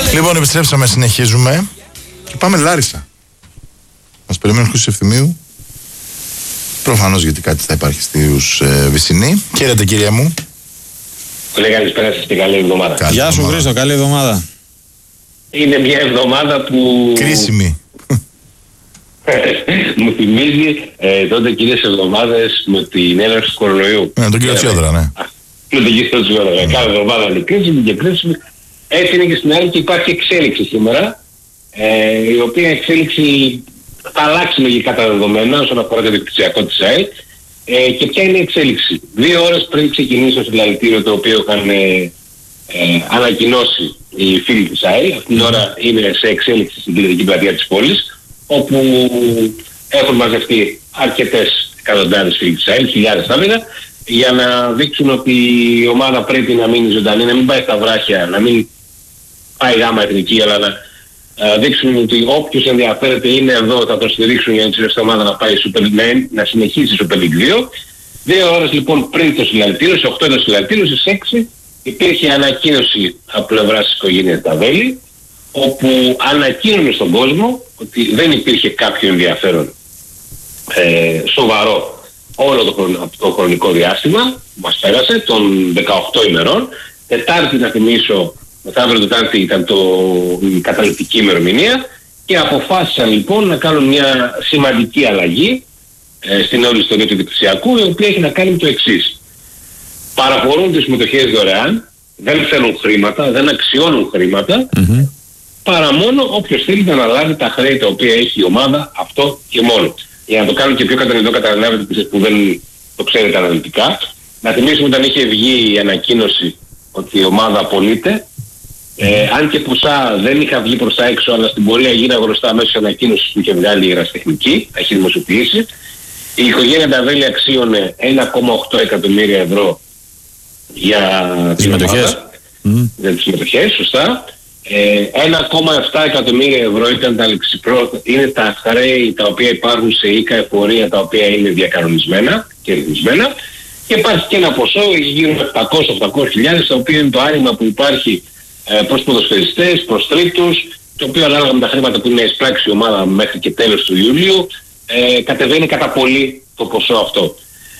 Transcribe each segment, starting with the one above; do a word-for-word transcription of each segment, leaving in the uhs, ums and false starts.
Λοιπόν, επιστρέψαμε, συνεχίζουμε και πάμε Λάρισα. Μας περιμένουν Χρήστος Ευθυμίου. Προφανώς γιατί κάτι θα υπάρχει στους ε, Βυσσινοί. Χαίρετε, κυρία μου. Πολύ καλησπέρα σας και καλή εβδομάδα. Καλή Γεια σου Χρήστο, καλή εβδομάδα. Είναι μια εβδομάδα που... κρίσιμη. μου θυμίζει ε, τότε κυρίες εβδομάδες με την έναρξη του κορονοϊού. Ναι, τον κύριο Τσιόδρα, ναι. Με τον κύριο Τσιόδρα. Κάθε εβδομάδα είναι κρίσιμη και κρίσιμη. Έτσι είναι και στην άλλη και υπάρχει εξέλιξη σήμερα, ε, η οποία εξέλιξη θα αλλάξει λογικά τα δεδομένα όσον αφορά το δικτυακό της ΑΕΛ. Ε, και ποια είναι η εξέλιξη. Δύο ώρες πριν ξεκινήσει το συλλαλητήριο το οποίο είχαν ε, ε, ανακοινώσει οι φίλοι της ΑΕΛ, αυτή την ώρα είναι σε εξέλιξη στην κεντρική πλατεία της πόλης, όπου έχουν μαζευτεί αρκετές εκατοντάδες φίλοι της ΑΕΛ, χιλιάδες θα έλεγα, για να δείξουν ότι η ομάδα πρέπει να μείνει ζωντανή, να μην πάει στα βράχια, να μην πάει γάμα εθνική, αλλά να Uh, δείξουν ότι όποιος ενδιαφέρεται είναι εδώ, θα το στηρίξουν για να τη ομάδα να πάει Super League, να συνεχίσει Super League δύο. Δύο ώρες λοιπόν πριν το συλλαλητήριο, στις οκτώ το συλλαλητήριο, στις έξι υπήρχε ανακοίνωση από πλευράς της οικογένειας Νταβέλη, όπου ανακοίνωνε στον κόσμο ότι δεν υπήρχε κάποιο ενδιαφέρον ε, σοβαρό όλο το, χρονο, το χρονικό διάστημα που μας πέρασε, των δεκαοκτώ ημερών. Τετάρτη, να θυμίσω, μεθαύριο Τετάρτη ήταν το, η καταληκτική ημερομηνία και αποφάσισαν λοιπόν να κάνουν μια σημαντική αλλαγή ε, στην όλη ιστορία του δικτυακού, η οποία έχει να κάνει με το εξής. Παραχωρούν τις συμμετοχές δωρεάν, δεν θέλουν χρήματα, δεν αξιώνουν χρήματα, mm-hmm. παρά μόνο όποιος θέλει να αναλάβει τα χρέη τα οποία έχει η ομάδα, αυτό και μόνο. Για να το κάνουν και πιο κατανοητό, καταλαβαίνετε που δεν το ξέρετε αναλυτικά. Να θυμίσουμε όταν είχε βγει η ανακοίνωση ότι η ομάδα απολύται. Ε, αν και ποσά δεν είχα βγει προς τα έξω, αλλά στην πορεία γίνα γνωστά μέσω ανακοίνωσης που είχε βγάλει η Ερασιτεχνική, τα έχει δημοσιοποιήσει. Η οικογένεια Νταβέλη αξίωνε ένα κόμμα οκτώ εκατομμύρια ευρώ για τις συμμετοχές. Mm. Για τις συμμετοχές, σωστά. Ε, ένα κόμμα επτά εκατομμύρια ευρώ ήταν τα λεξιπρό, είναι τα χρέη τα οποία υπάρχουν σε οίκα εφορία, τα οποία είναι διακανονισμένα και ρυθμισμένα. Και υπάρχει και ένα ποσό γύρω με επτακόσιες με οχτακόσιες χιλιάδες, το οποίο είναι το άνοιγμα που υπάρχει προς ποδοσφαιριστές, προς τρίτους, το οποίο ανάλογα με τα χρήματα που είναι εισπράξει η ομάδα μέχρι και τέλος του Ιουλίου, ε, κατεβαίνει κατά πολύ το ποσό αυτό.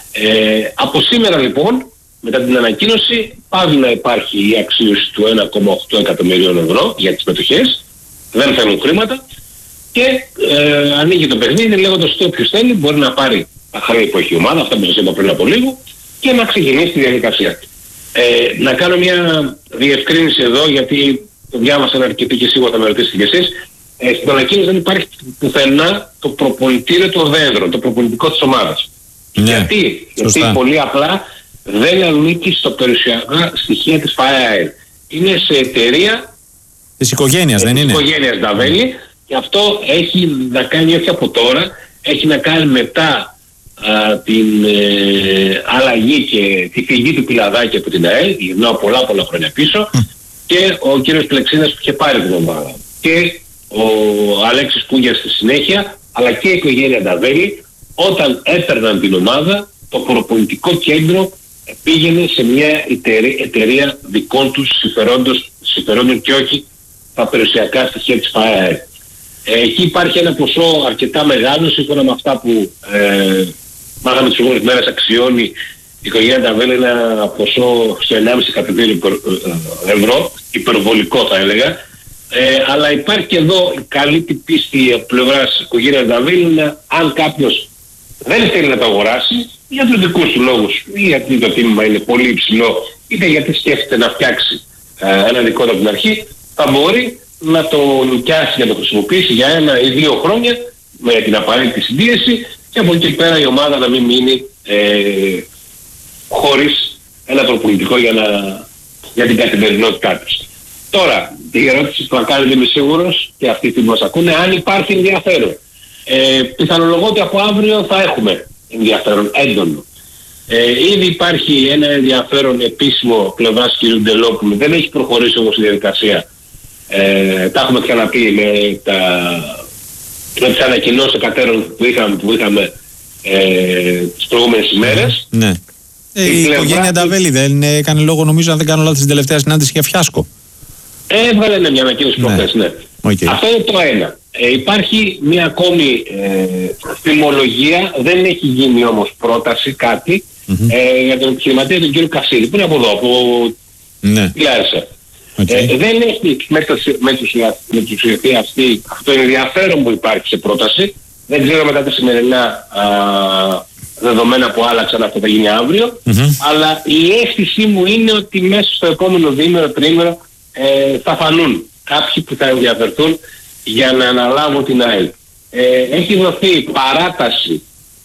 Ε, από σήμερα λοιπόν, μετά την ανακοίνωση, πάβει να υπάρχει η αξίωση του ένα κόμμα οκτώ εκατομμυρίων ευρώ για τις μετοχές, δεν θέλουν χρήματα και ε, ανοίγει το παιχνίδι λέγοντας ότι όποιος θέλει μπορεί να πάρει τα χρέη που έχει η ομάδα, αυτά που σας είπα πριν από λίγο, και να ξεκινήσει τη διαδικασία. Ε, να κάνω μια διευκρίνηση εδώ, γιατί το διάβασαν αρκετοί και σίγουρα θα με ρωτήσετε κι εσείς. Ε, στην ανακοίνωση δεν υπάρχει πουθενά το προπονητήριο των δέντρων, το προπονητικό της ομάδας. Ναι, γιατί, σωστά. γιατί πολύ απλά δεν ανήκει στο περιουσιακά στοιχεία της ΦΑΕΑΕΛ. Είναι σε εταιρεία της οικογένειας, ε, δεν είναι. Της οικογένειας Νταβέλη, και αυτό έχει να κάνει όχι από τώρα, έχει να κάνει μετά Uh, την ε, αλλαγή και τη φυγή του Πιλαδάκη από την ΑΕΛ, γυρνάω πολλά πολλά χρόνια πίσω, mm. και ο κύριος Πλεξίνας που είχε πάρει την ομάδα και ο Αλέξης Κούγιας στη συνέχεια, αλλά και η οικογένεια Νταβέλη, όταν έπαιρναν την ομάδα, το προπονητικό κέντρο πήγαινε σε μια εταιρεία, εταιρεία δικών τους συμφερόντων και όχι τα περιουσιακά στοιχεία της ΦΑΕΑΕΛ. Εκεί υπάρχει ένα ποσό αρκετά μεγάλο, σύμφωνα με αυτά που ε, μάθαμε τις προηγούμενες μέρες, αξιώνει η οικογένεια Νταβέλη ένα ποσό στο ενάμιση εκατομμύριο ευρώ, υπερβολικό θα έλεγα. Ε, αλλά υπάρχει και εδώ η καλή πίστη από πλευράς της οικογένειας Νταβέλη, αν κάποιος δεν θέλει να το αγοράσει, για τους δικούς του λόγους, ή γιατί το τίμημα είναι πολύ υψηλό, είτε γιατί σκέφτεται να φτιάξει ε, ένα δικό του από την αρχή, θα μπορεί να το νοικιάσει και να το χρησιμοποιήσει για ένα ή δύο χρόνια με την απαραίτητη συντήρηση, και από εκεί πέρα η ομάδα να μην μείνει ε, χωρίς ένα προπονητικό για, να, για την καθημερινότητά της. Τώρα, η ερώτηση που θα κάνετε, είμαι σίγουρος, και αυτοί που μας ακούνε, αν υπάρχει ενδιαφέρον. Ε, πιθανολογώ ότι από αύριο θα έχουμε ενδιαφέρον έντονο. Ε, ήδη υπάρχει ένα ενδιαφέρον επίσημο πλευράς κ. Ντελόπουλου, δεν έχει προχωρήσει όμως η διαδικασία. Ε, τα έχουμε ξαναπεί με, τα, με τις ανακοινώσεις εκατέρων που είχαμε, που είχαμε ε, τις προηγούμενες ημέρες. Ναι. Ε, η, η οικογένεια Νταβέλη δεν έκανε λόγο, νομίζω, αν δεν κάνω λάθος, στην τελευταία συνάντηση για φιάσκο. Έβγαλε ναι, μια ανακοίνωση προχθές, ναι. Okay. Αυτό είναι το ένα. Ε, υπάρχει μια ακόμη ε, θυμολογία, δεν έχει γίνει όμως πρόταση κάτι mm-hmm. ε, για τον επιχειρηματία τον κύριο Κασίλη, που είναι από εδώ, από ναι. τη Λάρισα. Okay. Ε, δεν έχει με τους ουσιαστή αυτή, αυτό είναι ενδιαφέρον που υπάρχει σε πρόταση. Δεν ξέρω μετά τα σημερινά α, δεδομένα που άλλαξαν, αυτό θα γίνει αύριο, mm-hmm. αλλά η αίσθησή μου είναι ότι μέσα στο επόμενο διήμερο, τρίμερο ε, θα φανούν κάποιοι που θα ενδιαφερθούν για να αναλάβουν την ΑΕΛ. Ε, έχει δοθεί παράταση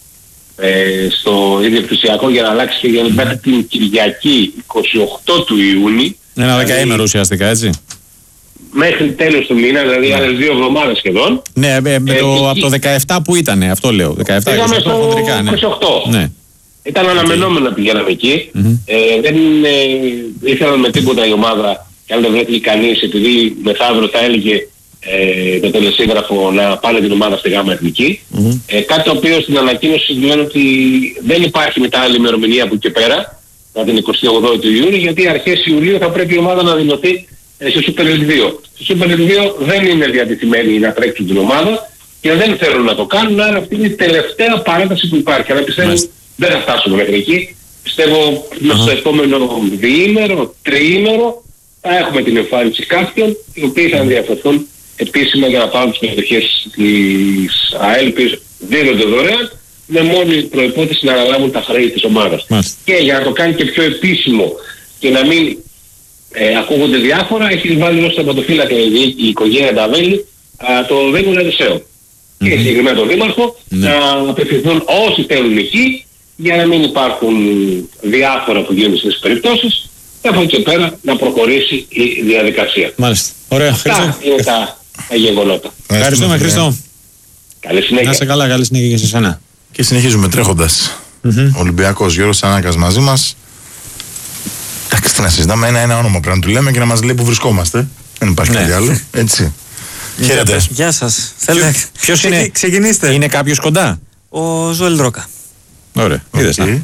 ε, στο ιδιοκτησιακό για να αλλάξει και για μέχρι την Κυριακή εικοστή ογδόη του Ιούνιου. Ένα δεκαήμερο ουσιαστικά, έτσι. Μέχρι τέλος του μήνα, δηλαδή άλλες δύο εβδομάδες σχεδόν. Ναι, με, με ε, το, και από το δεκαεπτά που ήτανε, αυτό λέω. δεκαεπτά πήγαμε στο χοντρικά, ναι. είκοσι οκτώ. Ναι. Ήταν αναμενόμενο να πηγαίναμε εκεί. Mm-hmm. Ε, δεν ε, ήθελαν με τίποτα η ομάδα, και αν δεν βρέθηκε κανείς, επειδή μεθαύριο θα έλεγε ε, το τελεσίγραφο να πάνε την ομάδα στη ΓΑΜΑ Εθνική. Mm-hmm. Ε, κάτι το οποίο στην ανακοίνωση λένε ότι δεν υπάρχει μετά άλλη ημερομηνία από εκεί και πέρα, από την εικοστή ογδόη του Ιούνιου, γιατί αρχές Ιουλίου θα πρέπει η ομάδα να δηλωθεί ε, στο Super League δύο. Στο Super League δύο δεν είναι διατεθειμένοι να τρέξουν την ομάδα και δεν θέλουν να το κάνουν, άρα αυτή είναι η τελευταία παράταση που υπάρχει. Αλλά πιστεύω mm-hmm. δεν θα φτάσουμε μέχρι εκεί. Πιστεύω μέσα στο επόμενο διήμερο, τριήμερο θα έχουμε την εμφάνιση κάποιων οι οποίοι θα ενδιαφερθούν επίσημα για να πάρουν τις μετοχές της ΑΕΛ που δίνονται δωρεάν με μόνη προϋπόθεση να αναλάβουν τα χρέη της ομάδας. Μάλιστα. Και για να το κάνει και πιο επίσημο και να μην ε, ακούγονται διάφορα, έχει βάλει ως τερματοφύλακα η, η οικογένεια Νταβέλη το Δήμο Λαρισαίο. Mm-hmm. Και συγκεκριμένα τον Δήμαρχο mm-hmm. να απευθυνθούν όσοι θέλουν εκεί για να μην υπάρχουν διάφορα που γίνονται στις περιπτώσεις. Από εκεί και πέρα να προχωρήσει η διαδικασία. Μάλιστα. Ωραία. Αυτά είναι τα, τα γεγονότα. Ευχαριστούμε, Χρήστο. Καλή συνέχεια. Να είσαι καλά, καλή συνέχεια και σε εσένα. Και συνεχίζουμε τρέχοντας. Mm-hmm. Ολυμπιακός Γιώργος Σανάκας μαζί μας. Εντάξει, τι να συζητάμε, ένα-ένα όνομα πρέπει να του λέμε και να μας λέει που βρισκόμαστε. Δεν υπάρχει ναι. κάτι άλλο. Έτσι. Χαίρετε. Γεια σας. Ποιος, ποιος είναι, ξεκινήστε. Είναι κάποιος κοντά. Ο Ζωέλ Ρόκα. Ωραία. Είδες να.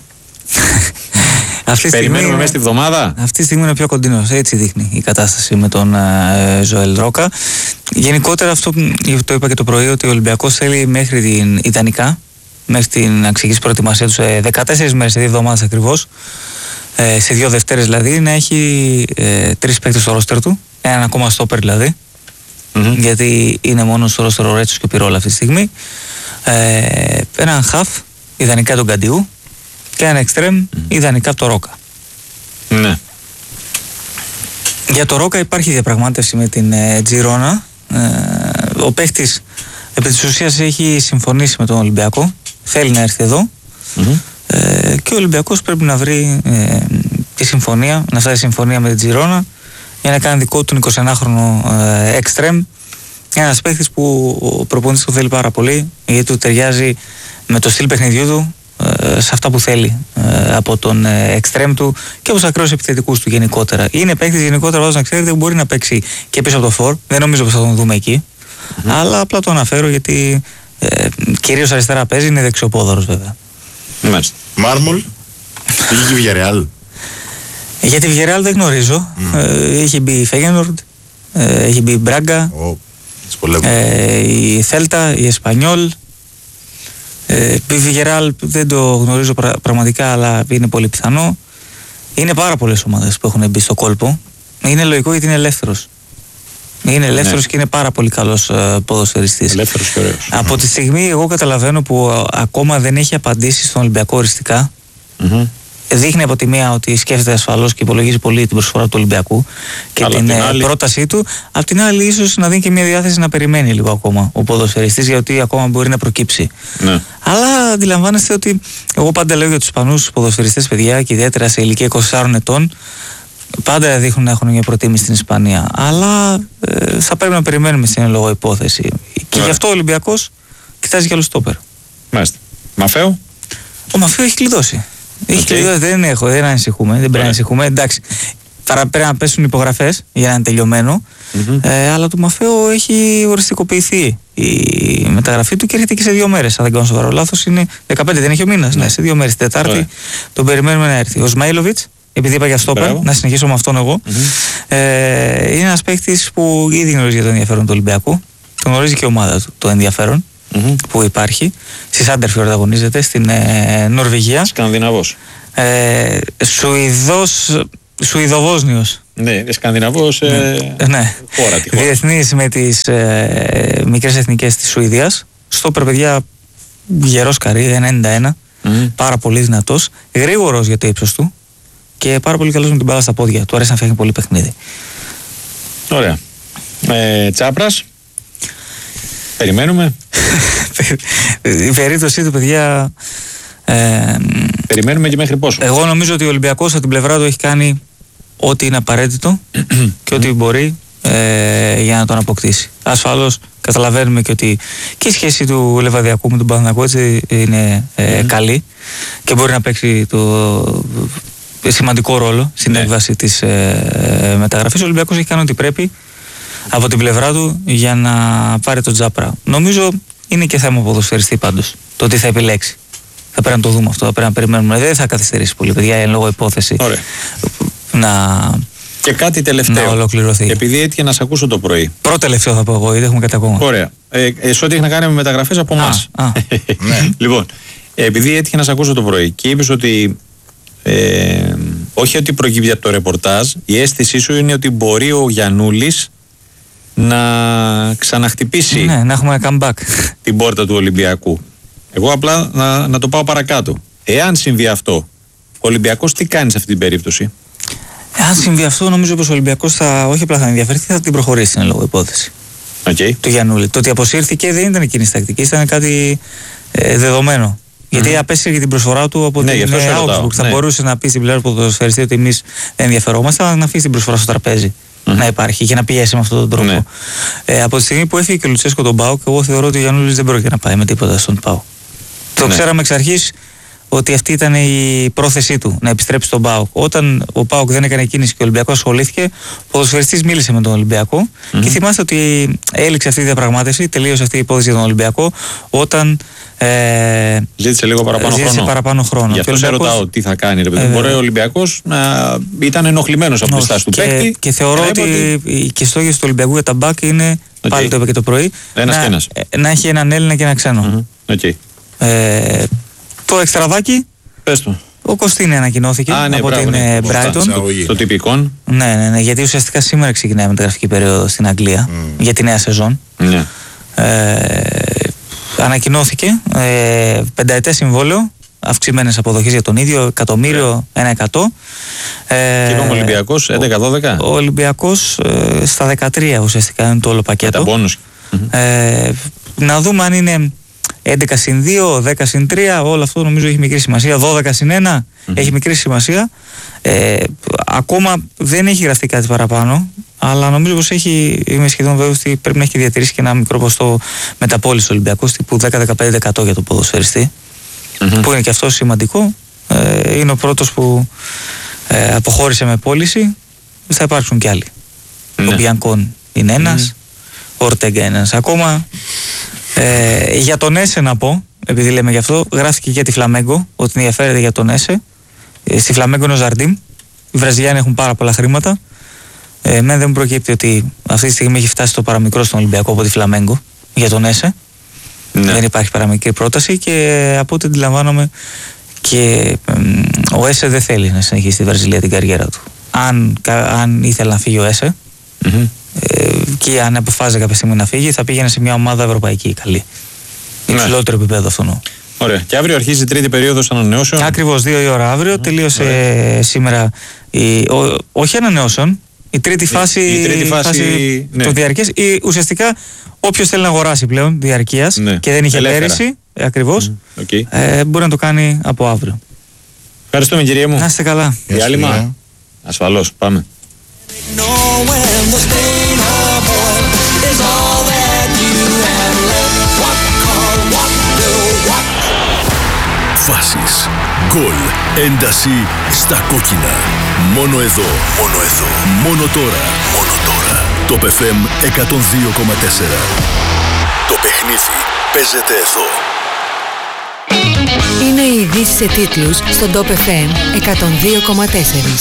Αυτή Περιμένουμε μέσα στη βδομάδα. Αυτή τη στιγμή είναι πιο κοντινός. Έτσι δείχνει η κατάσταση με τον uh, Ζωέλ Ρόκα. Γενικότερα αυτό το είπα και το πρωί, ότι ο Ολυμπιακός θέλει μέχρι την ιδανικά, μέχρι την να ξεκινήσει προετοιμασία του σε δεκατέσσερις μέρες, σε δύο εβδομάδες ακριβώς, ε, σε δύο Δευτέρες δηλαδή, να έχει ε, τρεις παίκτες στο ρόστερ του, έναν ακόμα στόπερ δηλαδή, mm-hmm. γιατί είναι μόνο στο ρόστερ ο Ρέτσος και ο Πυρόλα αυτή τη στιγμή, ε, έναν χαφ, ιδανικά τον Καντιού, και ένα εξτρέμ, mm. ιδανικά από το Ρόκα. Ναι. Για το Ρόκα υπάρχει διαπραγμάτευση με την ε, Τζιρόνα. Ε, ο παίχτης επί της ουσίας έχει συμφωνήσει με τον Ολυμπιακό. Θέλει να έρθει εδώ. Mm-hmm. Ε, και ο Ολυμπιακός πρέπει να βρει ε, τη συμφωνία, να φτάσει συμφωνία με την Τζιρόνα για να κάνει δικό του τον εικοσιενάχρονο ε, εξτρέμ. Ένας παίχτης που ο προπονητής του θέλει πάρα πολύ, γιατί του ταιριάζει με το στυλ παιχνιδιού του, σε αυτά που θέλει ε, από τον ε, εξτρέμ του και από τους ακραίους επιθετικούς του γενικότερα. Είναι παίκτης γενικότερα, βάζω να ξέρετε, που μπορεί να παίξει και πίσω από το φορ. Δεν νομίζω πως θα τον δούμε εκεί. Mm-hmm. Αλλά απλά το αναφέρω γιατί ε, κυρίως αριστερά παίζει, είναι δεξιοπόδωρος βέβαια. Μάλιστα. Μάρμολ, πήγε και η Villarreal. Για τη Villarreal δεν γνωρίζω. Mm. Ε, έχει μπει η Φέγενορντ, ε, έχει μπει η Μπράγκα, oh, ε, η Θέλτα, η Εσπανιόλ. Ε, η Villarreal δεν το γνωρίζω πρα, πραγματικά, αλλά είναι πολύ πιθανό. Είναι πάρα πολλές ομάδες που έχουν μπει στο κόλπο. Είναι λογικό γιατί είναι ελεύθερος. Είναι ελεύθερος ναι. και είναι πάρα πολύ καλός uh, ποδοσφαιριστής. Ελεύθερος και ωραίος. Από τη στιγμή εγώ καταλαβαίνω που uh, ακόμα δεν έχει απαντήσει στον Ολυμπιακό οριστικά. Mm-hmm. Δείχνει από τη μία ότι σκέφτεται ασφαλώς και υπολογίζει πολύ την προσφορά του Ολυμπιακού και αλλά την, την άλλη... πρότασή του. Απ' την άλλη, ίσως να δίνει και μια διάθεση να περιμένει λίγο ακόμα ο ποδοσφαιριστής, γιατί ακόμα μπορεί να προκύψει. Ναι. Αλλά αντιλαμβάνεστε ότι εγώ πάντα λέω για τους Ισπανούς ποδοσφαιριστές, παιδιά, και ιδιαίτερα σε ηλικία είκοσι τεσσάρων ετών, πάντα δείχνουν να έχουν μια προτίμηση στην Ισπανία. Αλλά ε, θα πρέπει να περιμένουμε στην λόγω υπόθεση. Ναι. Και γι' αυτό ο Ολυμπιακός κοιτάζει για άλλο στόπερ. Μάλιστα. Μαφέο. Ο Μαφέο έχει κλειδώσει. Έχει okay. κλειδώσει, δεν έχω, δεν ανησυχούμε, δεν πρέπει να ανησυχούμε. Εντάξει, θα πρέπει να πέσουν υπογραφές για να είναι τελειωμένο. Mm-hmm. Ε, αλλά το Μαφέο έχει οριστικοποιηθεί η μεταγραφή του και έρχεται και σε δύο μέρες. Αν δεν κάνω σοβαρό λάθος, είναι δεκαπέντε, δεν έχει ο μήνας. Mm-hmm. Ναι, σε δύο μέρες. Τετάρτη mm-hmm. τον περιμένουμε να έρθει. Ο Σμαίλοβιτς επειδή είπα για στόπερ, Μπράβο. να συνεχίσω με αυτόν εγώ. Mm-hmm. Ε, είναι ένας παίκτης που ήδη γνωρίζει για το ενδιαφέρον του Ολυμπιακού. Το γνωρίζει και η ομάδα του το ενδιαφέρον mm-hmm. που υπάρχει. Στη Σάντερφιορντ αγωνίζεται, στην ε, Νορβηγία. Σκανδιναβός. Ε, Σουηδός, Σουηδοβόσνιος. Ναι, Σκανδιναβός. Ε, ναι. Χώρα, τη χώρα. Διεθνής με τις ε, μικρές εθνικές της Σουηδίας. Στόπερ, παιδιά, γερός καρύ, ενενήντα ένα. Mm-hmm. Πάρα πολύ δυνατός. Γρήγορος για το ύψος του. Και πάρα πολύ καλός με την μπάλα στα πόδια. Του αρέσει να φτιάχνει πολύ παιχνίδι. Ωραία. Ε, Τσάπρας. Περιμένουμε. Η περίπτωσή του, παιδιά. Ε, Περιμένουμε και μέχρι πόσο. Εγώ νομίζω ότι ο Ολυμπιακός από την πλευρά του έχει κάνει ό,τι είναι απαραίτητο και ό,τι μπορεί ε, για να τον αποκτήσει. Ασφαλώς καταλαβαίνουμε και ότι και η σχέση του Λεβαδιακού με τον Παναθηναϊκό έτσι είναι ε, mm. καλή και μπορεί να παίξει το σημαντικό ρόλο στην ναι. έκβαση της ε, μεταγραφής. Ο Ολυμπιακός έχει κάνει ό,τι πρέπει από την πλευρά του για να πάρει τον Τζάπρα. Νομίζω είναι και θέμα ποδοσφαιριστή πάντως το τι θα επιλέξει. Θα πρέπει να το δούμε αυτό, θα πρέπει να περιμένουμε. Δεν θα καθυστερήσει πολύ, παιδιά, εν λόγω υπόθεση. Ωραία. Να... Και κάτι τελευταίο. Να ολοκληρωθεί. Επειδή έτυχε να σε ακούσω το πρωί. Πρώτο τελευταίο θα πω εγώ, ήδη έχουμε κάτι ακόμα. Ωραία. Ε, ε, σε ό,τι έχει να κάνει με μεταγραφές από εμάς. Ναι. Λοιπόν, επειδή έτυχε να σε ακούσω το πρωί και είπες ότι. Ε, όχι ότι προκύπτει από το ρεπορτάζ, η αίσθησή σου είναι ότι μπορεί ο Γιαννούλης να ξαναχτυπήσει. Ναι, να έχουμε ένα comeback. Την πόρτα του Ολυμπιακού. Εγώ απλά να, να το πάω παρακάτω. Εάν συμβεί αυτό, ο Ολυμπιακός τι κάνει σε αυτή την περίπτωση? Αν συμβεί αυτό, νομίζω πως ο Ολυμπιακός θα, όχι απλά θα ενδιαφερθεί, θα την προχωρήσει εν λόγω υπόθεση. Okay. Του Γιαννούλη. Το ότι αποσύρθηκε δεν ήταν εκείνη η τακτική, ήταν κάτι ε, δεδομένο. Mm-hmm. Γιατί απέσυρε και την προσφορά του από ναι, την Augsburg. Θα ναι. μπορούσε να πει στην πλευρά του ποδοσφαιριστή ότι εμείς δεν ενδιαφερόμαστε, αλλά να αφήσει την προσφορά στο τραπέζι. Mm-hmm. Να υπάρχει και να πιέσει με αυτόν τον τρόπο. Ναι. Ε, από τη στιγμή που έφυγε και ο Λουτσέσκο τον ΠΑΟΚ, εγώ θεωρώ ότι ο Γιαννούλης δεν πρόκειται να πάει με τίποτα στον ΠΑΟΚ. Το ναι. ξέραμε εξ αρχής ότι αυτή ήταν η πρόθεσή του, να επιστρέψει στον ΠΑΟΚ. Όταν ο ΠΑΟΚ δεν έκανε κίνηση και ο Ολυμπιακός ασχολήθηκε, ο ποδοσφαιριστής μίλησε με τον Ολυμπιακό mm-hmm. και θυμάστε ότι έληξε αυτή η διαπραγμάτευση, τελείωσε αυτή η υπόθεση για τον Ολυμπιακό, όταν. Ε, ζήτησε λίγο παραπάνω ζήτησε χρόνο. παραπάνω χρόνο. Γι' αυτό σε ρωτάω τι θα κάνει. Ρε, ε, μπορεί ο Ολυμπιακός να ήταν ενοχλημένος από τη στάση του παίκτη. Και θεωρώ ότι, ότι οι στόχοι του Ολυμπιακού για τα μπακ είναι, okay. πάλι το είπα και το πρωί, ένας να, και ένας. να έχει έναν Έλληνα και ένα ξένο. Mm-hmm. Okay. Ε, το εξτραδάκι. Πες το. Ο Κωστίνη ανακοινώθηκε Α, ναι, από μπράβο, την ναι. Brighton. Το, το τυπικό. Ναι, ναι, ναι, γιατί ουσιαστικά σήμερα ξεκινάει η μεταγραφική περίοδο στην Αγγλία mm. για τη νέα σεζόν. Ναι. Ε, ανακοινώθηκε ε, πενταετές συμβόλαιο, αυξημένες αποδοχές για τον ίδιο, εκατομμύριο, ένα εκατό. Ε, και ο Ολυμπιακός έντεκα δώδεκα. Ο Ολυμπιακός ε, στα δεκατρία ουσιαστικά είναι το όλο πακέτο. Με τα μπόνους. Ε, να δούμε αν είναι έντεκα συν δύο, δέκα συν τρία, όλο αυτό νομίζω έχει μικρή σημασία. δώδεκα συν ένα mm-hmm. έχει μικρή σημασία. Ε, ακόμα δεν έχει γραφτεί κάτι παραπάνω, αλλά νομίζω πως έχει, είμαι σχεδόν βέβαιος ότι πρέπει να έχει διατηρήσει και ένα μικρό ποστό μεταπώληση του Ολυμπιακού, τύπου δέκα με δεκαπέντε τοις εκατό για το ποδοσφαιριστή, mm-hmm. που είναι και αυτό σημαντικό. Ε, είναι ο πρώτος που ε, αποχώρησε με πώληση. Θα υπάρξουν κι άλλοι. Mm-hmm. Ο Μπιανκόν είναι ένας, mm-hmm. ο Ορτέγκα είναι ένας ακόμα. Ε, για τον Έσε να πω, επειδή λέμε γι' αυτό, γράφτηκε για τη Φλαμέγκο ότι ενδιαφέρεται για τον Έσε. Ε, στη Φλαμέγκο είναι ο Ζαρντίμ. Οι Βραζιλιάνοι έχουν πάρα πολλά χρήματα. Ε, μεν δεν προκύπτει ότι αυτή τη στιγμή έχει φτάσει το παραμικρό στον Ολυμπιακό από τη Φλαμέγκο για τον Έσε. Ναι. Δεν υπάρχει παραμικρή πρόταση και από ό,τι αντιλαμβάνομαι και ε, ο Έσε δεν θέλει να συνεχίσει στη Βραζιλία την καριέρα του. Αν, αν ήθελε να φύγει ο Έσε, mm-hmm. ε, και αν αποφάσιζε κάποια στιγμή να φύγει, θα πήγαινε σε μια ομάδα ευρωπαϊκή καλή. Ναι. Υψηλότερο επίπεδο αυτόν. Ωραία. Και αύριο αρχίζει η τρίτη περίοδος ανανεώσεων. Ακριβώς, δύο η ώρα αύριο. Mm. Τελείωσε Ωραία. σήμερα η, ο, όχι ανανεώσεων, η τρίτη φάση, η τρίτη φάση, φάση ναι. το διαρκές. Ή, ουσιαστικά όποιος θέλει να αγοράσει πλέον διαρκείας ναι. και δεν είχε Ελεύθερα. πέρυσι, ακριβώς, mm. okay. ε, μπορεί να το κάνει από αύριο. Ευχαριστούμε κυρία μου. Να είστε καλά. Διάλειμμα. Ασφαλώς. Πάμε. Φάσεις, γκολ, ένταση στα κόκκινα. Μόνο εδώ, μόνο εδώ, μόνο τώρα, μόνο τώρα. Το εφ εμ εκατόν δύο κόμμα τέσσερα. Το παιχνίδι παίζεται εδώ. Είναι οι ειδήσεις σε τίτλους στον Top εφ εμ εκατόν δύο κόμμα τέσσερα.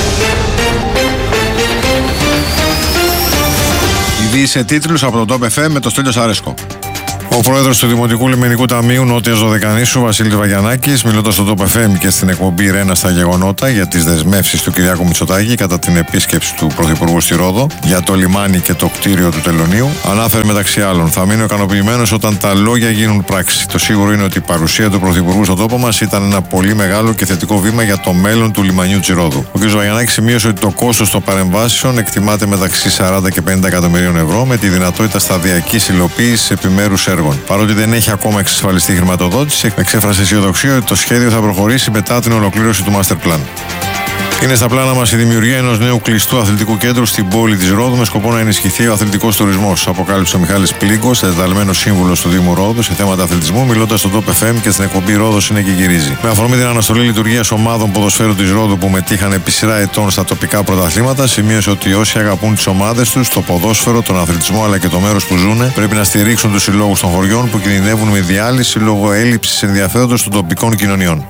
Ειδήσεις σε τίτλους από τον Top εφ εμ με το Στέλιο Σαρέσκο. Ο πρόεδρος του Δημοτικού Λιμενικού Ταμείου Νότιας Δωδεκανήσου, Βασίλης Βαγιανάκης, μιλώντας στον Top εφ εμ και στην εκπομπή Ρένα στα γεγονότα για τις δεσμεύσεις του Κυριάκου Μητσοτάκη κατά την επίσκεψη του Πρωθυπουργού στη Ρόδο για το λιμάνι και το κτίριο του Τελωνείου, ανάφερε μεταξύ άλλων: θα μείνω ικανοποιημένος όταν τα λόγια γίνουν πράξη. Το σίγουρο είναι ότι η παρουσία του Πρωθυπουργού στον τόπο μας ήταν ένα πολύ μεγάλο και θετικό βήμα για το μέλλον του λιμανιού της Ρόδου. Ο κ. Βαγιανάκης σημείωσε ότι το κόστος των παρεμβάσεων εκτιμάται μεταξύ σαράντα και πενήντα εκατομμυρίων ευρώ, με τη δυνατότητα σταδιακής υλοποίησης επιμέρους έργων. Παρότι δεν έχει ακόμα εξασφαλιστεί χρηματοδότηση, εξέφρασε αισιοδοξία ότι το σχέδιο θα προχωρήσει μετά την ολοκλήρωση του Master Plan. Είναι στα πλάνα μας η δημιουργία ενός νέου κλειστού αθλητικού κέντρου στην πόλη της Ρόδου με σκοπό να ενισχυθεί ο αθλητικός τουρισμός, αποκάλυψε ο Μιχάλης Πλίγκος, εντεταλμένος σύμβουλος του Δήμου Ρόδου σε θέματα αθλητισμού, μιλώντας στον Top εφ εμ και στην εκπομπή Ρόδος είναι και γυρίζει. Με αφορμή την αναστολή λειτουργίας ομάδων ποδοσφαίρου της Ρόδου που μετήχαν επί σειρά ετών στα τοπικά πρωταθλήματα, σημείωσε ότι όσοι αγαπούν τις ομάδες τους, το ποδόσφαιρο, τον αθλητισμό αλλά και το μέρος που ζουν, πρέπει να στηρίξουν τους συλλόγους των χωριών που κινδυνεύουν με διάλυση λόγω έλλειψης ενδιαφέροντος των τοπικών κοινωνιών.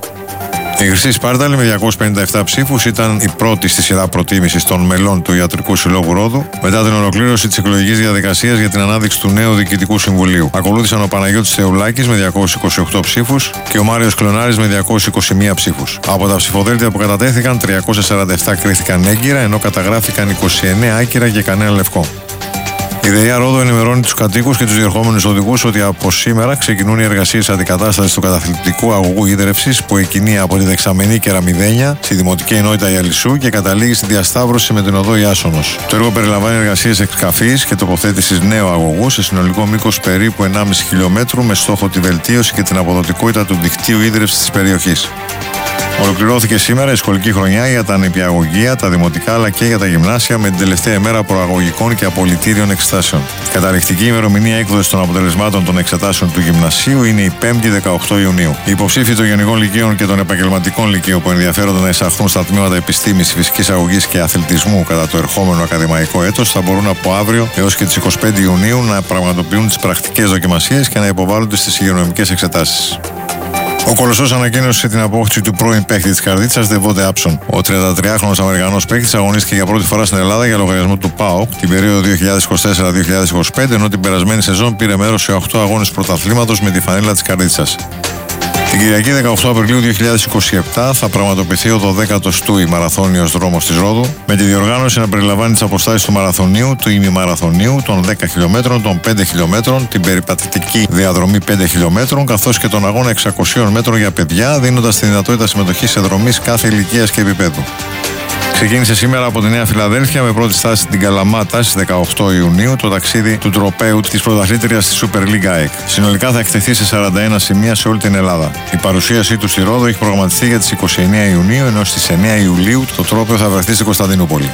Η Χρυσή Σπάρταλη με διακόσιους πενήντα επτά ψήφους ήταν η πρώτη στη σειρά προτίμησης των μελών του Ιατρικού Συλλόγου Ρόδου μετά την ολοκλήρωση της εκλογικής διαδικασίας για την ανάδειξη του νέου Διοικητικού Συμβουλίου. Ακολούθησαν ο Παναγιώτης Θεουλάκης με διακόσιους είκοσι οκτώ ψήφους και ο Μάριος Κλωνάρης με διακόσιους είκοσι μία ψήφους. Από τα ψηφοδέλτια που κατατέθηκαν, τριακόσιες σαράντα επτά κρίθηκαν έγκυρα, ενώ καταγράφηκαν είκοσι εννέα άκυρα και κανένα λευκό. Η ΔΕΙΑ Ρόδο ενημερώνει τους κατοίκους και τους διερχόμενους οδηγούς ότι από σήμερα ξεκινούν οι εργασίες αντικατάστασης του καταθλιπτικού αγωγού ίδρευσης που εκκινεί από τη δεξαμενή Κεραμιδένια στη Δημοτική Ενότητα Ιαλισσού και καταλήγει στη διασταύρωση με την οδό Ιάσονος. Το έργο περιλαμβάνει εργασίες εξκαφής και τοποθέτησης νέου αγωγού σε συνολικό μήκος περίπου ενάμιση χιλιόμετρου με στόχο τη βελτίωση και την αποδοτικότητα του δικτύου ίδρευσης της περιοχής. Ολοκληρώθηκε σήμερα η σχολική χρονιά για τα νηπιαγωγεία, τα δημοτικά αλλά και για τα γυμνάσια με την τελευταία ημέρα προαγωγικών και απολυτήριων εξετάσεων. Η καταληκτική ημερομηνία έκδοση των αποτελεσμάτων των εξετάσεων του γυμνασίου είναι η πέμπτη δεκαοκτώ Ιουνίου. Οι υποψήφοι των γενικών λυκείων και των επαγγελματικών λυκείων που ενδιαφέρονται να εισαχθούν στα τμήματα επιστήμης, φυσικής αγωγής και αθλητισμού κατά το ερχόμενο ακαδημαϊκό έτος θα μπορούν από αύριο έως και τις είκοσι πέντε Ιουνίου να πραγματοποιούν τις πρακτικές δοκιμασίες και να υποβάλλονται στις υγειονομικές εξετάσεις. Ο Κολοσσός ανακοίνωσε την απόκτηση του πρώην παίκτη της Καρδίτσας, Δεβόντε Άψον. Ο τριαντατριάχρονος Αμερικανός παίκτης αγωνίστηκε για πρώτη φορά στην Ελλάδα για λογαριασμό του ΠΑΟΚ την περίοδο δύο χιλιάδες είκοσι τέσσερα δύο χιλιάδες είκοσι πέντε, ενώ την περασμένη σεζόν πήρε μέρος σε οκτώ αγώνες πρωταθλήματος με τη φανέλα της Καρδίτσας. Την Κυριακή δεκαοκτώ Απριλίου δύο χιλιάδες είκοσι επτά θα πραγματοποιηθεί ο δωδέκατος Τούι Μαραθώνιος Δρόμος της Ρόδου, με τη διοργάνωση να περιλαμβάνει τις αποστάσεις του μαραθωνίου, του ημιμαραθωνίου, των δέκα χιλιόμετρων, των πέντε χιλιόμετρων, την περιπατητική διαδρομή πέντε χιλιόμετρων, καθώς και τον αγώνα εξακοσίων μέτρων για παιδιά, δίνοντας τη δυνατότητα συμμετοχής σε δρομής κάθε ηλικίας και επίπεδου. Ξεκίνησε σήμερα από τη Νέα Φιλαδέλφια με πρώτη στάση την Καλαμάτα στις δεκαοκτώ Ιουνίου το ταξίδι του τροπαίου της πρωταθλήτριας της Super League ΑΕΚ. Συνολικά θα εκτεθεί σε σαράντα ένα σημεία σε όλη την Ελλάδα. Η παρουσίασή του στη Ρόδο έχει προγραμματιστεί για τις είκοσι εννέα Ιουνίου, ενώ στις εννέα Ιουλίου το τρόπαιο θα βρεθεί στην Κωνσταντινούπολη.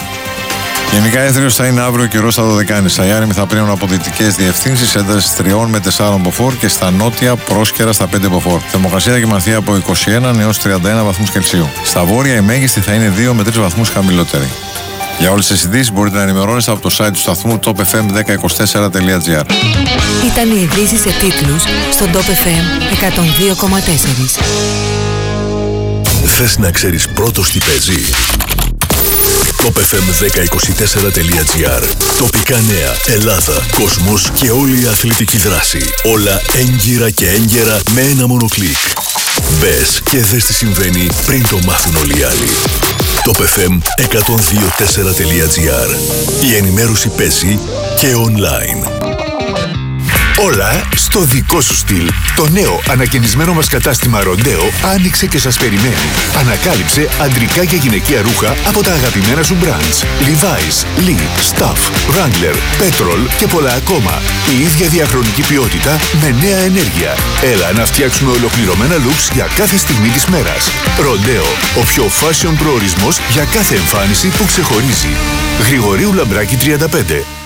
Γενικά έθριος θα είναι αύριο καιρός στα Δωδεκάνησα. Οι άρημοι θα πλέουν από δυτικές διευθύνσεις έντασης τριών με τεσσάρων μποφόρ και στα νότια πρόσκαιρα στα πέντε μποφόρ. Θερμοκρασία θα κοιμανθεί από είκοσι ένα έως τριάντα ένα βαθμούς Κελσίου. Στα βόρεια η μέγιστη θα είναι δύο με τρεις βαθμούς χαμηλότερη. Για όλες τις ειδήσεις μπορείτε να ενημερώνεστε από το site του σταθμού top f m δέκα είκοσι τέσσερα τελεία gr. Ήταν οι ειδήσεις σε τίτλους στον Top εφ εμ εκατόν δύο κόμμα τέσσερα. Θες να ξέρεις πρώτος τι παίζει? top f m δέκα είκοσι τέσσερα τελεία gr. Τοπικά νέα, Ελλάδα, κόσμος και όλη η αθλητική δράση. Όλα έγκυρα και έγκαιρα με ένα μόνο κλικ. Μπες και δες τι συμβαίνει πριν το μάθουν όλοι οι άλλοι. top f m εκατόν δύο τέσσερα τελεία gr. Η ενημέρωση παίζει και online. Όλα στο δικό σου στυλ. Το νέο ανακαινισμένο μας κατάστημα Ροντέο άνοιξε και σας περιμένει. Ανακάλυψε αντρικά και γυναικεία ρούχα από τα αγαπημένα σου brands. Levi's, Lee, Stuff, Wrangler, Petrol και πολλά ακόμα. Η ίδια διαχρονική ποιότητα με νέα ενέργεια. Έλα να φτιάξουμε ολοκληρωμένα looks για κάθε στιγμή της μέρας. Ροντέο, ο πιο fashion προορισμός για κάθε εμφάνιση που ξεχωρίζει. Γρηγορίου Λαμπράκη τριάντα πέντε.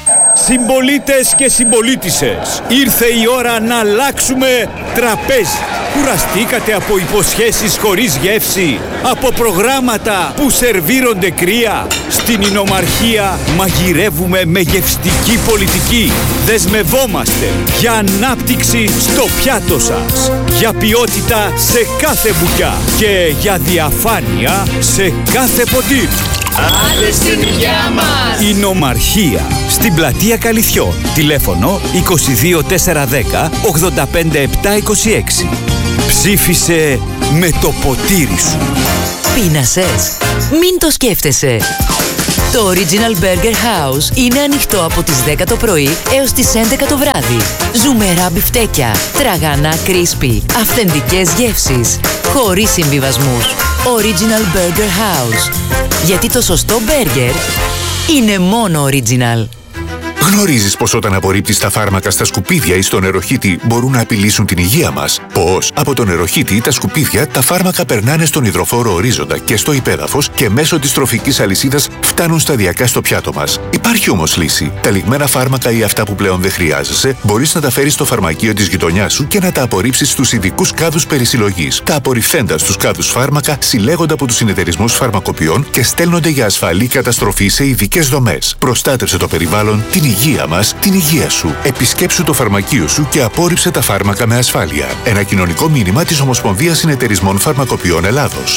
Συμπολίτες και συμπολίτισσες, ήρθε η ώρα να αλλάξουμε τραπέζι. Κουραστήκατε από υποσχέσεις χωρίς γεύση, από προγράμματα που σερβίρονται κρύα? Στην Ινομαρχία μαγειρεύουμε με γευστική πολιτική. Δεσμευόμαστε για ανάπτυξη στο πιάτο σας, για ποιότητα σε κάθε μπουκιά και για διαφάνεια σε κάθε ποτήρι. Άντε στην υγειά μας! Ινομαρχία, στην πλατεία Καλυθιών. Τηλέφωνο είκοσι δύο τετρακόσια δέκα ογδόντα πέντε επτακόσια είκοσι έξι. Ψήφισε με το ποτήρι σου. Πείνασες? Μην το σκέφτεσαι. Το Original Burger House είναι ανοιχτό από τις δέκα το πρωί έως τις έντεκα το βράδυ. Ζουμερά μπιφτέκια, τραγανά crispy, αυθεντικές γεύσεις, χωρίς συμβιβασμούς. Original Burger House. Γιατί το σωστό μπέργκερ είναι μόνο original. Γνωρίζεις πως όταν απορρίπτεις τα φάρμακα στα σκουπίδια ή στο νεροχύτη μπορούν να απειλήσουν την υγεία μας? Πως από το νεροχύτη ή τα σκουπίδια τα φάρμακα περνάνε στον υδροφόρο ορίζοντα και στο υπέδαφος και μέσω της τροφικής αλυσίδας φτάνουν σταδιακά στο πιάτο μας. Υπάρχει όμως λύση. Τα λιγμένα φάρμακα ή αυτά που πλέον δεν χρειάζεσαι μπορείς να τα φέρεις στο φαρμακείο της γειτονιάς σου και να τα απορρίψεις στους ειδικούς κάδους περισυλλογής. Τα απορριφθέντα στους κάδους φάρμακα συλλέγονται από τους συνεταιρισμούς φαρμακοποιών και στέλνονται για ασφαλή καταστροφή σε ειδικές δομές. Προστάτευσε το περιβάλλον, την υγεία μας, την υγεία σου. Επισκέψου το φαρμακείο σου και απόρριψε τα φάρμακα με ασφάλεια. Ένα κοινωνικό μήνυμα της Ομοσπονδίας Συνεταιρισμών Φαρμακοποιών Ελλάδος.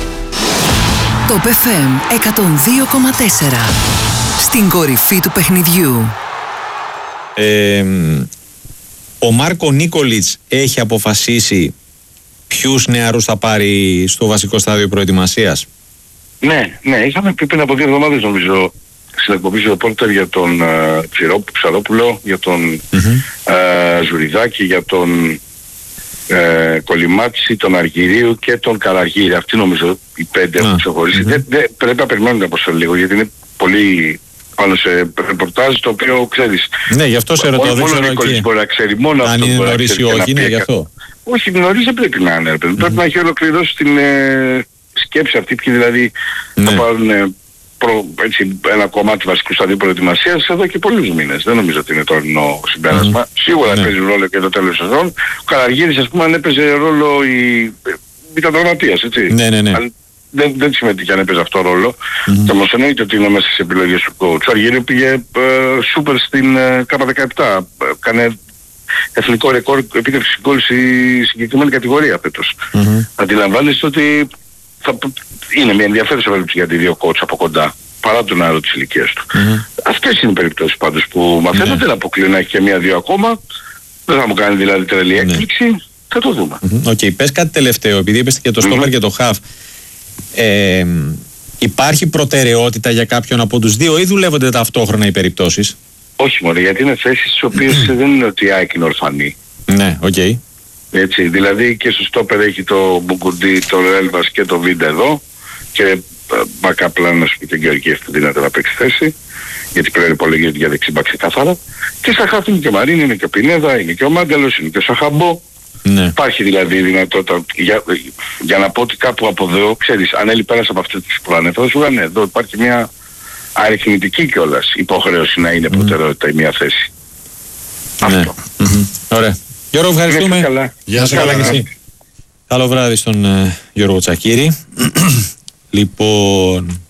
Το πι εφ εμ εκατόν δύο κόμμα τέσσερα. Στην κορυφή του παιχνιδιού. Ε, ο Μάρκο Νίκολιτς έχει αποφασίσει ποιους νεαρούς θα πάρει στο βασικό στάδιο προετοιμασίας. Ναι, ναι, είχαμε πει πριν από δύο εβδομάδες νομίζω στην εκπομπή του ρεπόρτερ για τον uh, Ψαρόπουλο, για τον mm-hmm. uh, Ζουριδάκη, για τον uh, Κολυμάτση, τον Αργυρίου και τον Καραργύρη. Αυτοί νομίζω οι πέντε έχουν ξεχωρίσει. Mm-hmm. Δεν, δεν, πρέπει να περιμένουμε από σε λίγο γιατί είναι πολύ πάνω σε ρεπορτάζ το οποίο ξέρεις. Ναι, γι' αυτό σε ρωτώ, δεν ξέρω εκεί. Μπορεί να ξέρει μόνο αν αυτό είναι νωρίς ή όχι, είναι γι' αυτό. Όχι, νωρίς δεν πρέπει να είναι. Mm-hmm. Πρέπει να έχει ολοκληρώσει την ε, σκέψη αυτή, ποιοι δηλαδή ναι. θα πάρουν ε, προ, έτσι, ένα κομμάτι βασικού σταδίου προετοιμασίας εδώ και πολλούς μήνες. Δεν νομίζω ότι είναι τωρινό συμπέρασμα. Mm-hmm. Σίγουρα ναι. παίζει ρόλο και το τέλος της σεζόν. Ο Καραργύρης, ας πούμε, αν έπαιζε ρόλο η... ήταν τραυματίας, έτσι. Ναι, ναι, ναι. Αν, δεν, δεν συμμετείχε αν έπαιζε αυτό ρόλο. Mm-hmm. Και όμως εννοείται ότι είναι μέσα στις επιλογές του coach. Ο Αργύριου πήγε ε, σούπερ στην ε, Κ δεκαεπτά. Κάνε εθνικό ρεκόρ επίτευξη γκολ στη συγκεκριμένη κατηγορία φέτος. Mm-hmm. Αντιλαμβάνεστε ότι θα, είναι μια ενδιαφέρουσα περίπτωση για τη δύο coach από κοντά, παρά τον άλλο της ηλικίας του. Mm-hmm. Αυτές είναι οι περιπτώσεις πάντως που μαθαίνω, δεν αποκλείω να έχει και μία-δύο ακόμα. Δεν θα μου κάνει δηλαδή τρελή έκπληξη. Mm-hmm. Θα το δούμε. Οκ, mm-hmm. okay, πες κάτι τελευταίο, επειδή είπες και το στόπερ mm-hmm. και το χαφ. Ε, υπάρχει προτεραιότητα για κάποιον από τους δύο ή δουλεύονται ταυτόχρονα οι περιπτώσεις? Όχι μόνο, γιατί είναι θέσεις τις οποίες δεν είναι ότι η ΑΕΚ είναι ορφανή. Ναι, οκ. Okay. Έτσι, δηλαδή και στο στόπερ έχει το Μπουκουντή, το Έλβας και το Βίντα εδώ και μπακαπλά να σου πει τον Γεωργίευ που δίνεται να παίξει θέση, γιατί πλέον υπολογίζεται για δεξιμπά ξεκάθαρα. Και στα χάφη είναι και ο Μαρίνη, είναι και ο Πινέδα, είναι και ο Μάνταλος, είναι και ο Σαχαμπό. Ναι. Υπάρχει δηλαδή δυνατότητα για, για να πω ότι κάπου από εδώ, ξέρεις, αν έλει πέρασε από αυτές τις προανέφερα, σου λένε εδώ υπάρχει μια αριθμητική κιόλας υποχρέωση να είναι προτεραιότητα η μια θέση. Ναι. Αυτό. Mm-hmm. Ωραία. Γιώργο, ευχαριστούμε. Καλά. Γεια σας. Καλά και εσύ. Καλό βράδυ στον uh, Γιώργο Τσακίρη. Λοιπόν,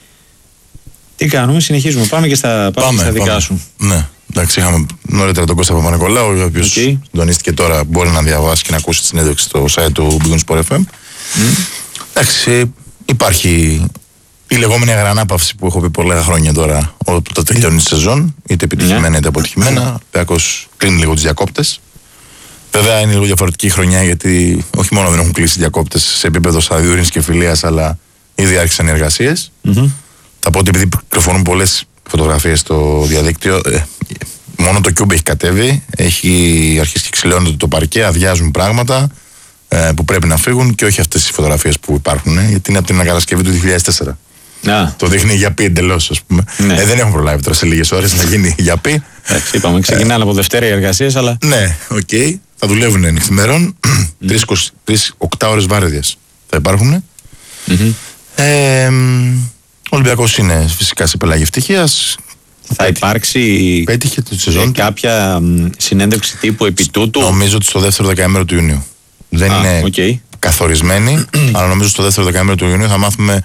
τι κάνουμε, συνεχίζουμε. Πάμε και στα, πάμε πάμε, στα δικά πάμε. σου. Ναι. Εντάξει, είχαμε νωρίτερα τον Κώστα Παπα-Νικολάου, ο οποίος okay. συντονίστηκε τώρα, μπορεί να διαβάσει και να ακούσει τη συνέντευξη στο site του Big Sport εφ εμ. Mm. Εντάξει, υπάρχει η λεγόμενη αγρανάπαυση που έχω πει πολλά χρόνια τώρα, όταν τελειώνει η σεζόν, είτε επιτυχημένα είτε αποτυχημένα. Πέακος κλείνει λίγο τους διακόπτες. Βέβαια είναι λίγο διαφορετική χρονιά, γιατί όχι μόνο δεν έχουν κλείσει διακόπτες σε επίπεδο σταδίου ειρήνης και φιλίας, αλλά ήδη άρχισαν οι εργασίες. Mm-hmm. Θα πω ότι επειδή κυκλοφορούν πολλές φωτογραφίες στο διαδίκτυο, ε, μόνο το Cube έχει κατέβει, έχει αρχίσει και ξυλώνεται το παρκέ, αδειάζουν πράγματα ε, που πρέπει να φύγουν και όχι αυτές τις φωτογραφίες που υπάρχουν, ε, γιατί είναι από την ανακατασκευή του δύο χιλιάδες τέσσερα. Ah. Το δείχνει για πι εντελώς, ας πούμε. Ναι. Ε, δεν έχουν προλάβει τώρα σε λίγες ώρες να γίνει για πι. Έτσι, είπαμε, ξεκινάνε ε, από Δευτέρα οι εργασίες, αλλά. Ναι, οκ. Okay. Θα δουλεύουν νυχθημερών. Τρεις οκτώ ώρες βάρδιας θα υπάρχουν. Mm-hmm. Ε, ο Ολυμπιακός είναι φυσικά σε πελάγη ευτυχίας. Θα υπάρξει πέτυχε τη σεζόν κάποια μ, συνέντευξη τύπου επί τούτου. Νομίζω ότι στο δεύτερο δεκαήμερο του Ιουνίου. Δεν Α, είναι okay. καθορισμένη, αλλά νομίζω στο δεύτερο δεκαήμερο του Ιουνίου θα μάθουμε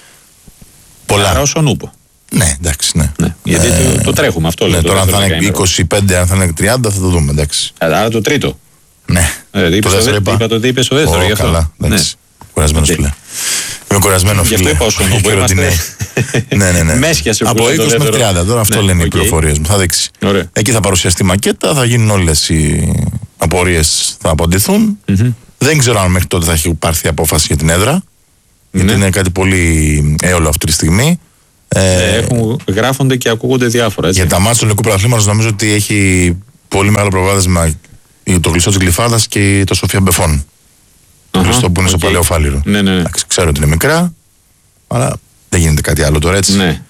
πολλά. Άρα όσον ούπο. Ναι, εντάξει, ναι. ναι γιατί ε, το, το τρέχουμε αυτό. Ναι, λέω, τώρα το αν θα είναι είκοσι πέντε, αν θα είναι τριάντα, θα το δούμε, εντάξει. Άρα το τρίτο. Ναι. Ε, το δεύτερο είπα. Είπα το ότι είπες στο δεύτερο. Oh, καλά, εντάξει. Ναι. Κουρασμένος φίλε. Είμαι κουρασμένο φίλε. Γι' αυτό είπα όσον ούπο είμαστε. Ναι, ναι, ναι. Μέσια σε από είκοσι μέχρι τριάντα, τώρα αυτό λένε οι πληροφορίες μου. Θα δείξει. Εκεί θα παρουσιαστεί μακέτα, θα γίνουν όλες οι απορίες, θα απαντηθούν. Δεν ξέρω αν μέχρι τότε θα έχει πάρθει απόφαση για την έδρα. Γιατί είναι κάτι πολύ έολο αυτή τη στιγμή. Ε, έχουν, γράφονται και ακούγονται διάφορα. Έτσι. Για τα μάτια του ελληνικού πρωταθλήματος νομίζω ότι έχει πολύ μεγάλο προβάδισμα το κλειστό της Γλυφάδας και το Σοφία Μπεφών. Το κλειστό που είναι okay. στο Παλαιό Φάληρο. Ναι, ναι, ναι. Ξέρω ότι είναι μικρά, αλλά δεν γίνεται κάτι άλλο τώρα έτσι. Ναι.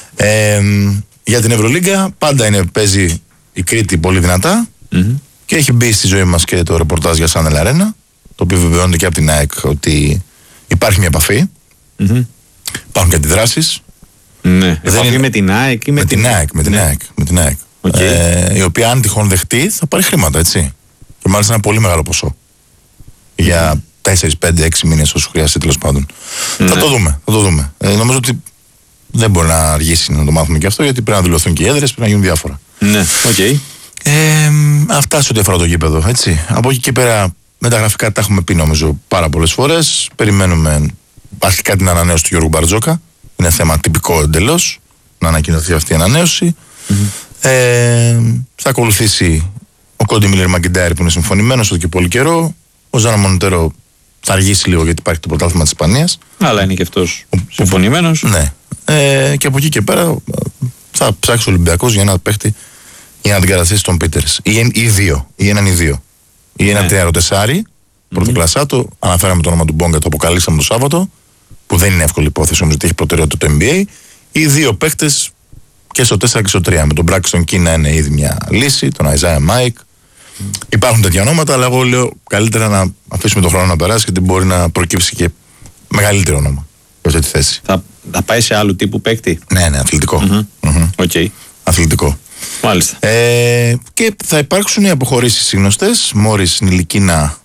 Ε, για την Ευρωλίγκα πάντα είναι, παίζει η Κρήτη πολύ δυνατά mm-hmm. και έχει μπει στη ζωή μας και το ρεπορτάζ για Σάνελ Αρένα, το οποίο βεβαιώνεται και από την ΑΕΚ ότι υπάρχει μια επαφή. Mm-hmm. Υπάρχουν και αντιδράσεις. Ναι, επαφή είναι... με την ΑΕΚ ή με, με την ΑΕΚ. Με την ναι. ΑΕΚ, με την ΑΕΚ. Okay. Ε, η οποία αν τυχόν δεχτεί θα πάρει χρήματα, έτσι. Και μάλιστα ένα πολύ μεγάλο ποσό. Mm-hmm. Για τέσσερα, πέντε, έξι μήνες όσο χρειαστεί τέλος πάντων. Mm-hmm. Θα το δούμε, θα το δούμε. Ε, νομίζω ότι δεν μπορεί να αργήσει να το μάθουμε και αυτό, γιατί πρέπει να δηλωθούν και οι έδρες, πρέπει να γίνουν διάφορα. Ναι, οκ. Okay. Ε, αυτά σε ό,τι αφορά το γήπεδο, έτσι. Από εκεί και πέρα, με τα γραφικά τα έχουμε πει νομίζω πάρα πολλές φορές. Περιμένουμε αρχικά την ανανέωση του Γιώργου Μπαρτζόκα. Είναι θέμα τυπικό εντελώς να ανακοινωθεί αυτή η ανανέωση. Mm-hmm. Ε, θα ακολουθήσει ο Κόντι Μίλερ Μαγκεντάρη που είναι συμφωνημένος εδώ και πολύ καιρό. Ο Ζάνα Μονοτέρο θα αργήσει λίγο γιατί υπάρχει το πρωτάθλημα της Ισπανίας. Αλλά είναι και αυτός συμφωνημένος. Ναι. Ε, και από εκεί και πέρα θα ψάξει ο Ολυμπιακός για ένα παίχτη για να αντικαταστήσει τον Πίτερς. Ή, ή δύο. Ή έναν ή δύο. Ή ένα ναι. τριάρο τεσάρι. Mm-hmm. Πρωτοκλασσάτο. Αναφέραμε το όνομα του Μπόγκα, το αποκαλύψαμε το Σάββατο. Που δεν είναι εύκολη υπόθεση όμως ότι έχει προτεραιότητα το N B A. Ή δύο παίχτες και στο τέσσερα και στο τρία. Με τον Μπράξον Κίνα είναι ήδη μια λύση. Τον Αϊζάια Μάικ. Mm. Υπάρχουν τέτοια ονόματα, αλλά εγώ λέω καλύτερα να αφήσουμε τον χρόνο να περάσει γιατί μπορεί να προκύψει και μεγαλύτερο όνομα για αυτή τη θέση. Θα, θα πάει σε άλλου τύπου παίκτη. Ναι, ναι, αθλητικό. Mm-hmm. Mm-hmm. Okay. Αθλητικό. Μάλιστα. Ε, και θα υπάρξουν οι αποχωρήσεις γνωστές. Μόρις Νιλικίνα,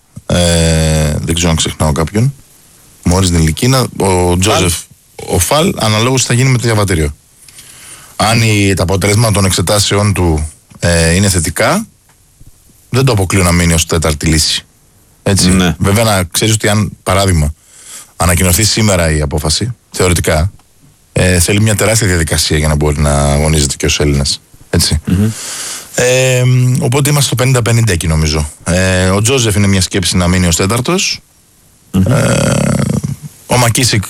ε, δεν ξέρω αν ξεχνάω κάποιον. Μόρις Νιλικίνα, ο Τζόζεφ, ο Φαλ, αναλόγως θα γίνει με το διαβατήριο. Αν η, τα αποτελέσματα των εξετάσεων του ε, είναι θετικά, δεν το αποκλείω να μείνει ως τέταρτη λύση. Έτσι. Ναι. Βέβαια να ξέρεις ότι αν, παράδειγμα, ανακοινωθεί σήμερα η απόφαση, θεωρητικά, ε, θέλει μια τεράστια διαδικασία για να μπορεί να αγωνίζεται και ως Έλληνας. Έτσι. Mm-hmm. Ε, οπότε είμαστε στο πενήντα πενήντα εκεί νομίζω. Ε, ο Τζόζεφ είναι μια σκέψη να μείνει ως τέταρτος. Mm-hmm. Ε, ο Μακίσικ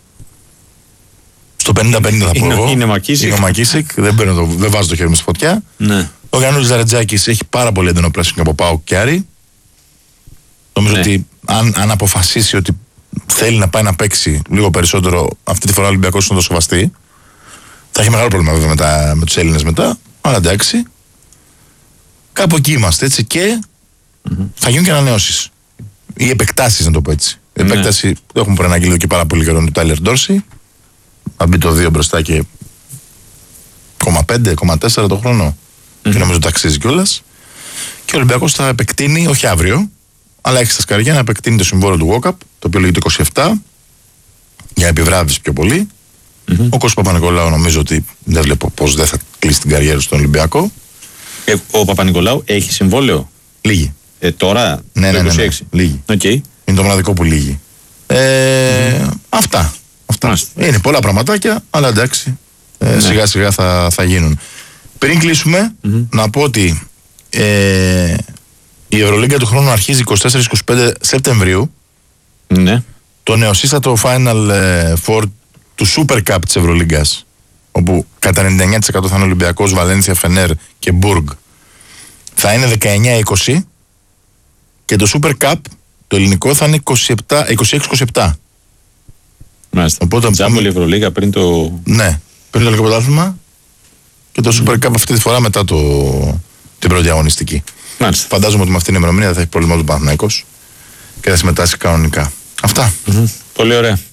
στο πενήντα πενήντα θα πω είναι, εγώ. Είναι Μακίσικ. Είναι ο Μακίσικ. δεν, το, δεν βάζω το χέρι μου στη φωτιά. Ναι. Ο Γιάννης Ζαρετζάκης έχει πάρα πολύ έντονο πρέσβη από ΠΑΟΚ και Άρη. Νομίζω ναι. ότι αν, αν αποφασίσει ότι θέλει να πάει να παίξει λίγο περισσότερο, αυτή τη φορά ο Ολυμπιακός είναι το σοβαστή. Θα έχει μεγάλο πρόβλημα βέβαια με, τα, με τους Έλληνες μετά. Αλλά εντάξει. Κάπου εκεί είμαστε έτσι και mm-hmm. θα γίνουν και ανανεώσεις. Ή επεκτάσεις να το πω έτσι. Ναι. Επέκταση έχουμε προαναγγείλει εδώ και πάρα πολύ καιρό του Τάιλερ Ντόρση. Θα μπει το δύο μπροστά και κόμμα πέντε, κόμμα τέσσερα το χρόνο. Mm-hmm. Και νομίζω ότι αξίζει κιόλας. Και ο Ολυμπιακός θα επεκτείνει, όχι αύριο, αλλά έχει στα σκαριά να επεκτείνει το συμβόλαιο του Walkup, το οποίο λέγεται είκοσι επτά, για επιβράβευση πιο πολύ. Mm-hmm. Ο Κώστας Παπα-Νικολάου νομίζω ότι δεν βλέπω πώς δεν θα κλείσει την καριέρα στον Ολυμπιακό. Ε, ο Παπα-Νικολάου έχει συμβόλαιο. Λίγη. Ε, τώρα, ναι, ναι, ναι, ναι, λίγη. Okay. Είναι το μοναδικό που λύγει. Ε, mm-hmm. Αυτά. αυτά. Είναι πολλά πραγματάκια, αλλά εντάξει, ε, ναι. σιγά σιγά θα, θα γίνουν. Πριν κλείσουμε, mm-hmm. να πω ότι ε, η Ευρωλίγκα του χρόνου αρχίζει είκοσι τέσσερα είκοσι πέντε Σεπτεμβρίου. Ναι. Το νεοσύστατο Final Four του Super Cup της Ευρωλίγκας, όπου κατά ενενήντα εννέα τοις εκατό θα είναι Ολυμπιακός, Βαλένθια, Φενέρ και Μπουργκ, θα είναι δεκαεννέα είκοσι και το Super Cup το ελληνικό θα είναι είκοσι έξι είκοσι επτά. Μάλιστα. Οπότε τζάμπολη Ευρωλίγα πριν το... Ναι, πριν το ελληνικό πρωτάθλημα και το Super Cup αυτή τη φορά μετά το... την πρώτη αγωνιστική. Μάλιστα. Φαντάζομαι ότι με αυτήν την ημερομηνία θα έχει πρόβλημα του Παναθηναϊκός και θα συμμετάσχει κανονικά. Αυτά. Mm-hmm. Πολύ ωραία.